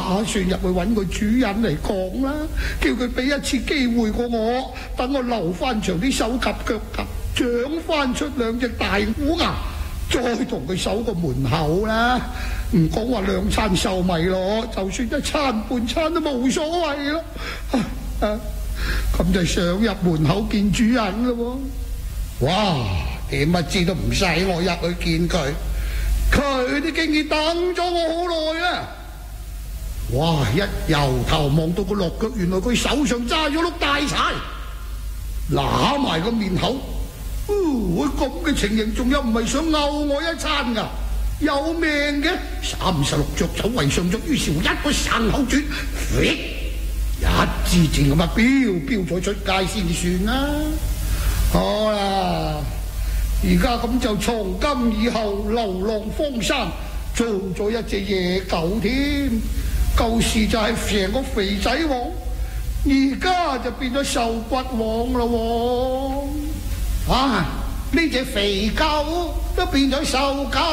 算入去揾個主人嚟講啦，叫佢俾一次機會過我，等我留翻長啲手及腳及，長翻出兩隻大虎牙，再同佢守個門口啦。唔講話兩餐壽米咯，就算一餐半餐都冇所謂咯。咁就上入門口見主人咯。哇！點乜知都唔使我入去見佢，佢哋竟然等咗我好耐啊！哇！一由頭望到個落腳，原來佢手上揸咗碌大柴，揦埋個面口。會咁嘅情形，仲有唔係想毆我一餐噶？有命嘅，36隻手圍上咗，於是乎一個散口轉，一支箭咁啊飆咗出街先算啦。好啦，而家咁就從今以後流浪荒山，做咗一隻野狗添。舊時就係成個肥仔王，而家就變咗瘦骨王咯。呢隻肥狗都變咗瘦狗。